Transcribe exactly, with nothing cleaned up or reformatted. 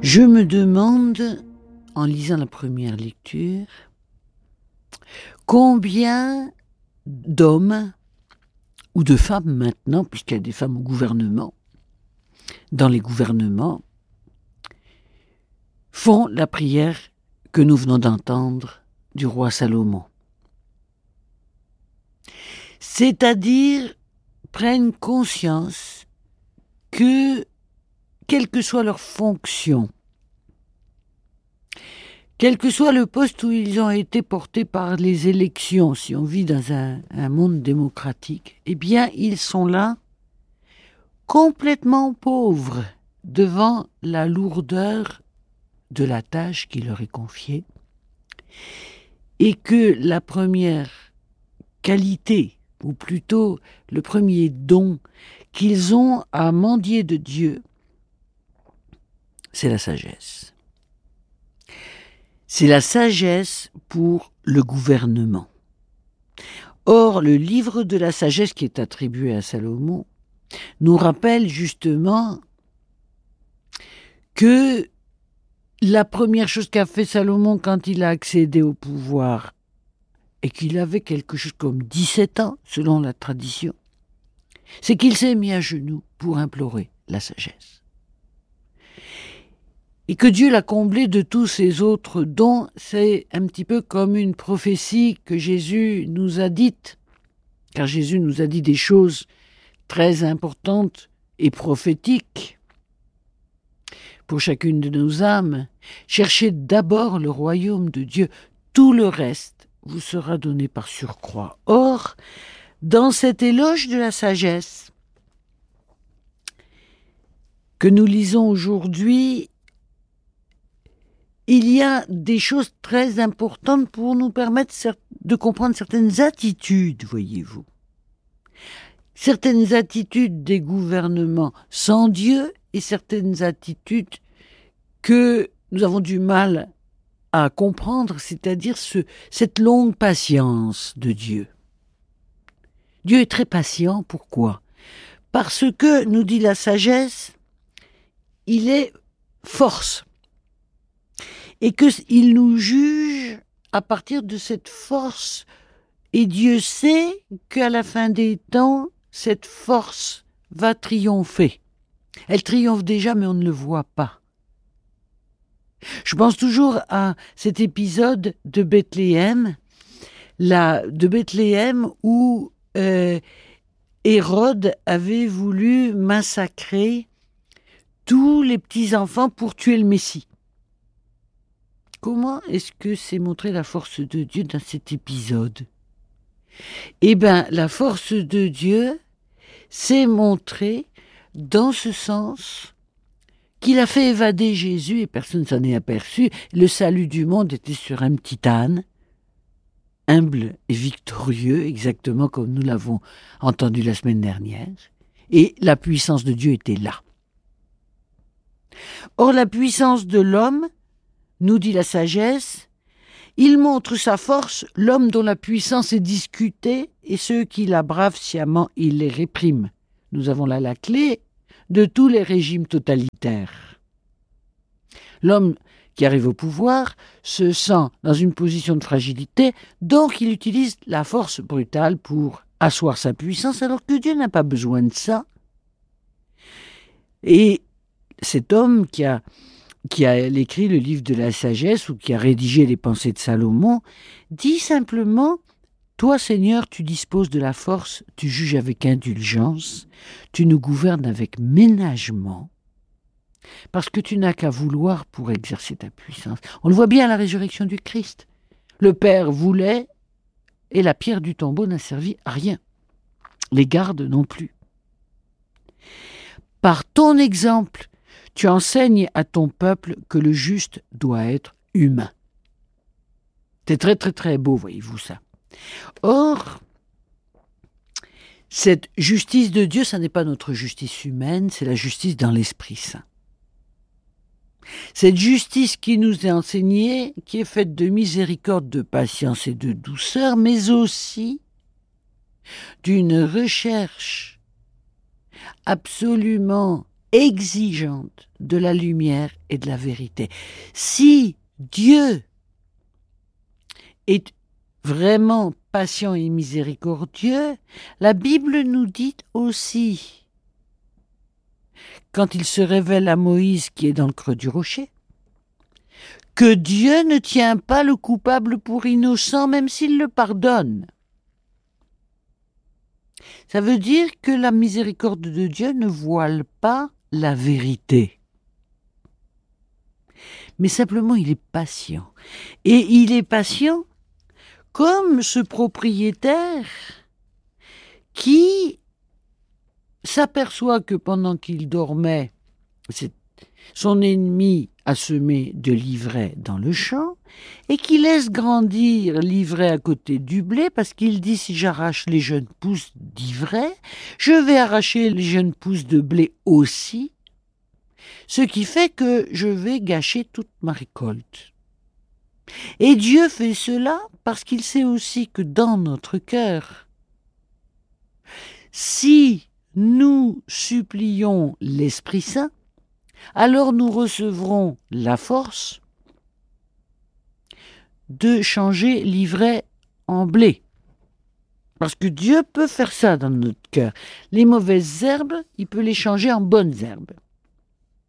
Je me demande, en lisant la première lecture, combien d'hommes, ou de femmes maintenant, puisqu'il y a des femmes au gouvernement, dans les gouvernements, font la prière que nous venons d'entendre du roi Salomon. C'est-à-dire prennent conscience que, quelle que soit leur fonction, quel que soit le poste où ils ont été portés par les élections, si on vit dans un, un monde démocratique, eh bien, ils sont là complètement pauvres devant la lourdeur de la tâche qui leur est confiée, et que la première qualité, ou plutôt le premier don qu'ils ont à mendier de Dieu, c'est la sagesse. C'est la sagesse pour le gouvernement. Or, le livre de la sagesse qui est attribué à Salomon nous rappelle justement que la première chose qu'a fait Salomon quand il a accédé au pouvoir, et qu'il avait quelque chose comme dix-sept ans, selon la tradition, c'est qu'il s'est mis à genoux pour implorer la sagesse. Et que Dieu l'a comblé de tous ses autres dons, c'est un petit peu comme une prophétie que Jésus nous a dite, car Jésus nous a dit des choses très importantes et prophétiques pour chacune de nos âmes. Cherchez d'abord le royaume de Dieu, tout le reste vous sera donné par surcroît. Or, dans cet éloge de la sagesse que nous lisons aujourd'hui, il y a des choses très importantes pour nous permettre de comprendre certaines attitudes, voyez-vous. Certaines attitudes des gouvernements sans Dieu et certaines attitudes que nous avons du mal à comprendre, c'est-à-dire ce, cette longue patience de Dieu. Dieu est très patient, pourquoi ? Parce que, nous dit la sagesse, il est force. Et qu'il nous juge à partir de cette force. Et Dieu sait qu'à la fin des temps, cette force va triompher. Elle triomphe déjà, mais on ne le voit pas. Je pense toujours à cet épisode de Bethléem, la, de Bethléem où euh, Hérode avait voulu massacrer tous les petits-enfants pour tuer le Messie. Comment est-ce que c'est montré la force de Dieu dans cet épisode ? Eh bien, la force de Dieu s'est montrée dans ce sens qu'il a fait évader Jésus et personne ne s'en est aperçu. Le salut du monde était sur un petit âne, humble et victorieux, exactement comme nous l'avons entendu la semaine dernière. Et la puissance de Dieu était là. Or, la puissance de l'homme, nous dit la sagesse, il montre sa force, l'homme dont la puissance est discutée, et ceux qui la bravent sciemment, il les réprime. Nous avons là la clé de tous les régimes totalitaires. L'homme qui arrive au pouvoir se sent dans une position de fragilité, donc il utilise la force brutale pour asseoir sa puissance, alors que Dieu n'a pas besoin de ça. Et cet homme qui a, qui a écrit le livre de la sagesse, ou qui a rédigé les pensées de Salomon, dit simplement: toi, Seigneur, tu disposes de la force, tu juges avec indulgence, tu nous gouvernes avec ménagement, parce que tu n'as qu'à vouloir pour exercer ta puissance. On le voit bien à la résurrection du Christ. Le Père voulait, et la pierre du tombeau n'a servi à rien. Les gardes non plus. Par ton exemple, tu enseignes à ton peuple que le juste doit être humain. C'est très très très beau, voyez-vous ça. Or, cette justice de Dieu, ça n'est pas notre justice humaine, c'est la justice dans l'Esprit Saint. Cette justice qui nous est enseignée, qui est faite de miséricorde, de patience et de douceur, mais aussi d'une recherche absolument exigeante de la lumière et de la vérité. Si Dieu est vraiment patient et miséricordieux, la Bible nous dit aussi, quand il se révèle à Moïse qui est dans le creux du rocher, que Dieu ne tient pas le coupable pour innocent même s'il le pardonne. Ça veut dire que la miséricorde de Dieu ne voile pas la vérité. Mais simplement, il est patient. Et il est patient comme ce propriétaire qui s'aperçoit que pendant qu'il dormait, son ennemi a semé de l'ivraie dans le champ et qui laisse grandir l'ivraie à côté du blé parce qu'il dit si j'arrache les jeunes pousses d'ivraie, je vais arracher les jeunes pousses de blé aussi, ce qui fait que je vais gâcher toute ma récolte. Et Dieu fait cela parce qu'il sait aussi que dans notre cœur, si nous supplions l'Esprit Saint, alors nous recevrons la force de changer l'ivraie en blé. Parce que Dieu peut faire ça dans notre cœur. Les mauvaises herbes, il peut les changer en bonnes herbes.